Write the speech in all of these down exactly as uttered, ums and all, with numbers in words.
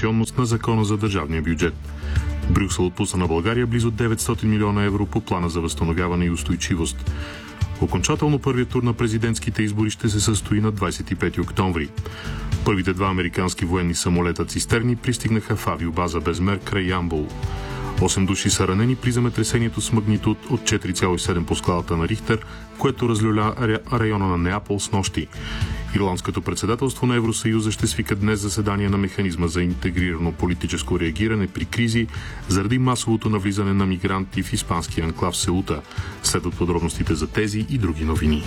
конституционност на Закона за държавния бюджет. Брюксел отпусна на България близо деветстотин милиона евро по плана за възстановяване и устойчивост. Окончателно първият тур на президентските избори ще се състои на двадесет и пети октомври. Първите два американски военни самолета цистерни пристигнаха в авиобаза Безмер край Ямбол. Осем души са ранени при земетресението с магнитуд от четири цяло и седем по скалата на Рихтер, което разлюля района на Неапол с нощи. Ирландското председателство на Евросъюза ще свика днес заседание на механизма за интегрирано политическо реагиране при кризи заради масовото навлизане на мигранти в испанския анклав Сеута. Следват подробностите за тези и други новини.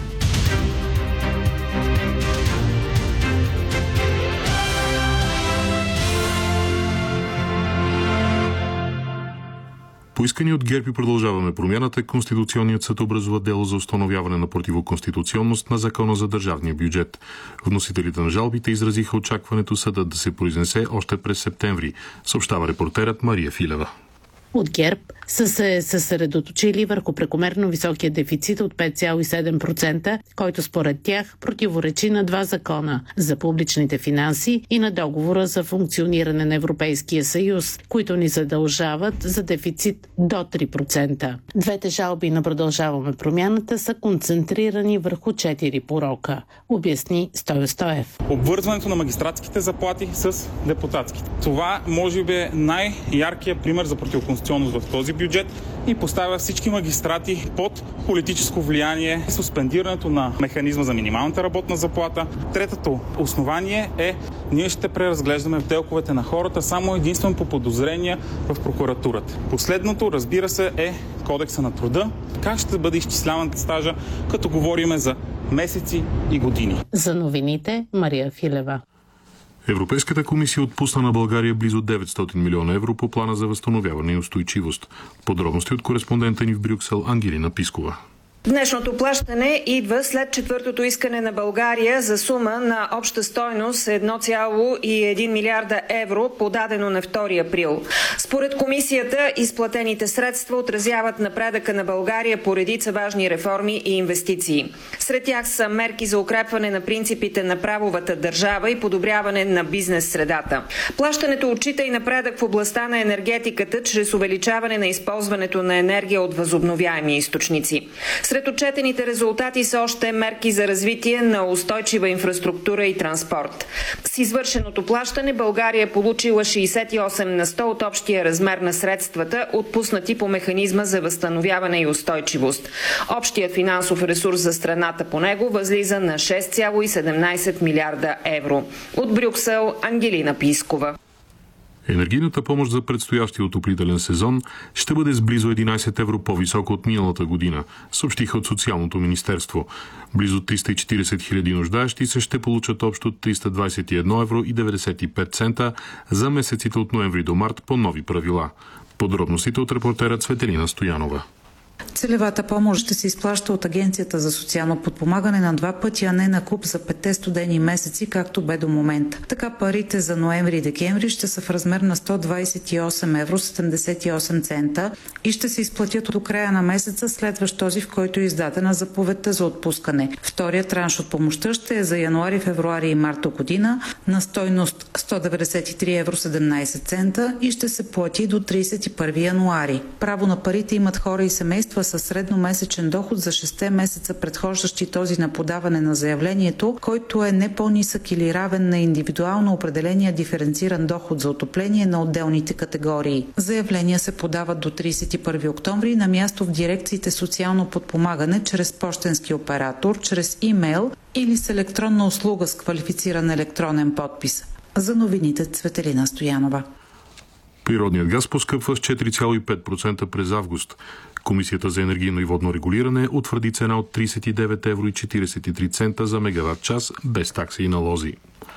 Поискани от ГЕРБ и Продължаваме промяната, Конституционният съд образува дело за установяване на противоконституционност на Закона за държавния бюджет. Вносителите на жалбите изразиха очакването съдът да се произнесе още през септември, съобщава репортерът Мария Филева. От ГЕРБ са се съсредоточили върху прекомерно високия дефицит от пет цяло и седем процента, който според тях противоречи на два закона за публичните финанси и на договора за функциониране на Европейския съюз, които ни задължават за дефицит до три процента. Двете жалби на Продължаваме промяната са концентрирани върху четири порока, обясни Стою Стоев. Обвързването на магистратските заплати с депутатските. Това може би е най-яркият пример за противоконституционност в този бюджет и поставя всички магистрати под политическо влияние, суспендирането на механизма за минималната работна заплата. Третото основание е, ние ще преразглеждаме телковете на хората само единствено по подозрения в прокуратурата. Последното, разбира се, е Кодекса на труда. Как ще бъде изчисляван стажа, като говориме за месеци и години. За новините, Мария Филева. Европейската комисия отпусна на България близо деветстотин милиона евро по плана за възстановяване и устойчивост. Подробности от кореспондента ни в Брюксел Ангелина Пискова. Днешното плащане идва след четвъртото искане на България за сума на обща стойност едно цяло и един милиарда евро, подадено на втори април. Според комисията, изплатените средства отразяват напредъка на България по редица важни реформи и инвестиции. Сред тях са мерки за укрепване на принципите на правовата държава и подобряване на бизнес средата. Плащането отчита и напредък в областта на енергетиката чрез увеличаване на използването на енергия от възобновяеми източници. Сред отчетените резултати са още мерки за развитие на устойчива инфраструктура и транспорт. С извършеното плащане България е получила шейсет и осем на сто от общия размер на средствата, отпуснати по механизма за възстановяване и устойчивост. Общият финансов ресурс за страната по него възлиза на шест цяло и седемнадесет милиарда евро. От Брюксел, Ангелина Пискова. Енергийната помощ за предстоящия отоплителен сезон ще бъде с близо единадесет евро по-високо от миналата година, съобщиха от Социалното министерство. Близо триста и четиридесет хиляди нуждаещи се ще получат общо триста двадесет и едно евро и деветдесет и пет цента за месеците от ноември до март по нови правила. Подробностите от репортера Цветелина Стоянова. Целевата помощ ще се изплаща от Агенцията за социално подпомагане на два пъти, а не на куп за петте студени месеци, както бе до момента. Така парите за ноември и декември ще са в размер на сто двадесет и осем евро седемдесет и осем цента и ще се изплатят до края на месеца, следващ този, в който е издадена заповедта за отпускане. Вторият транш от помощта ще е за януари, февруари и март до година на стойност сто деветдесет и три евро седемнадесет цента и ще се плати до тридесет и първи януари. Право на парите имат хора и семейства със средномесечен доход за шестте месеца, предхождащи този на подаване на заявлението, който е не по-нисък или равен на индивидуално определения диференциран доход за отопление на отделните категории. Заявления се подават до тридесет и първи октомври на място в дирекциите социално подпомагане чрез пощенски оператор, чрез имейл или с електронна услуга с квалифициран електронен подпис. За новините Цветелина Стоянова. Природният газ поскъпва с четири цяло и пет процента през август. Комисията за енергийно и водно регулиране утвърди цена от тридесет и девет евро и четиридесет и три цента за мегаватт час без такси и налози.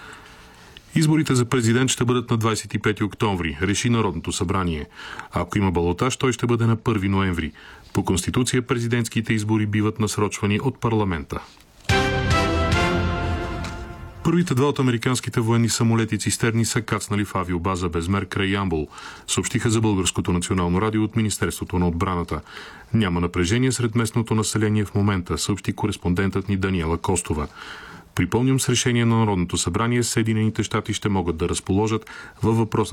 Изборите за президент ще бъдат на двадесет и пети октомври, реши Народното събрание. Ако има балотаж, той ще бъде на първи ноември. По Конституция президентските избори биват насрочвани от парламента. Първите два от американските военни самолети цистерни са кацнали в авиобаза Безмер край Ямбол, съобщиха за Българското национално радио от Министерството на отбраната. Няма напрежение сред местното население в момента, съобщи кореспондентът ни Даниела Костова. Припомням, с решение на Народното събрание Съединените щати ще могат да разположат във въпросната